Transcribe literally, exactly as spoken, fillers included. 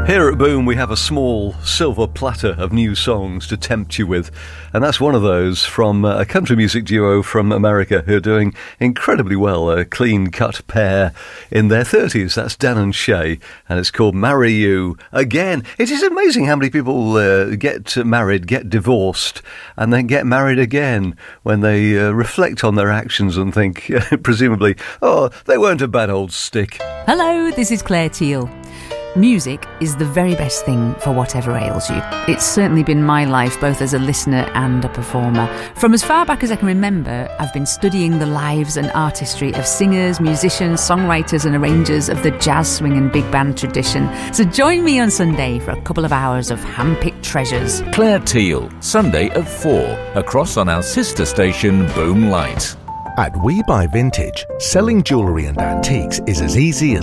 Here at Boom, we have a small silver platter of new songs to tempt you with. And that's one of those from a country music duo from America who are doing incredibly well, a clean-cut pair in their thirties. That's Dan and Shay, and it's called Marry You Again. It is amazing how many people uh, get married, get divorced, and then get married again when they uh, reflect on their actions and think, presumably, oh, they weren't a bad old stick. Hello, this is Claire Teal. Music is the very best thing for whatever ails you. It's certainly been my life, both as a listener and a performer. From as far back as I can remember, I've been studying the lives and artistry of singers, musicians, songwriters and arrangers of the jazz, swing and big band tradition. So join me on Sunday for a couple of hours of hand-picked treasures. Claire Teal, Sunday at four, across on our sister station Boom Light. At We Buy Vintage, selling jewellery and antiques is as easy as